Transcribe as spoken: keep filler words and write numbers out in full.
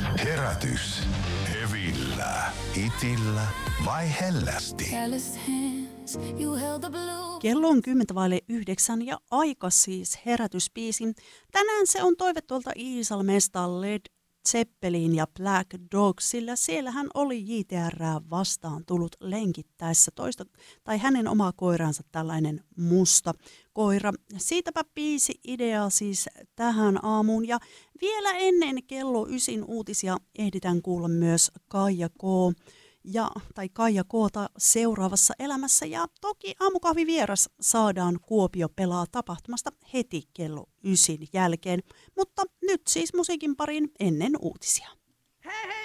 Herätys. Hevillä. Hitillä vai hellästi? Kello on kymmentä vaille yhdeksän ja aika siis herätyspiisin. Tänään se on toive tuolta Iisalmesta Led Zeppelin ja Black Dog, sillä siellähän oli J T R vastaan tullut lenkittäessä toista, tai hänen oma koiransa tällainen musta koira. Siitäpä biisi idea siis tähän aamuun ja vielä ennen kello ysin uutisia ehditään kuulla myös Kaija K. Ja, tai Kaija K:ta seuraavassa elämässä ja toki aamukahvivieras saadaan Kuopio pelaa tapahtumasta heti kello ysin jälkeen, mutta nyt siis musiikin pariin ennen uutisia.